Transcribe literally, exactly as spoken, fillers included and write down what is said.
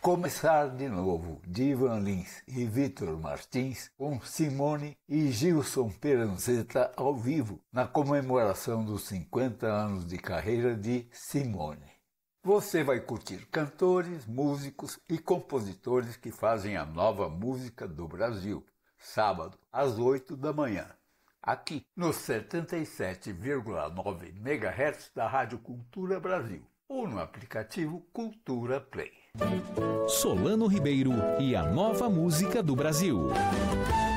Começar de Novo, de Ivan Lins e Vitor Martins, com Simone e Gilson Peranzeta ao vivo, na comemoração dos cinquenta anos de carreira de Simone. Você vai curtir cantores, músicos e compositores que fazem a nova música do Brasil, sábado, às oito da manhã, aqui no setenta e sete vírgula nove megahertz da Rádio Cultura Brasil, ou no aplicativo Cultura Play. Solano Ribeiro e a nova música do Brasil.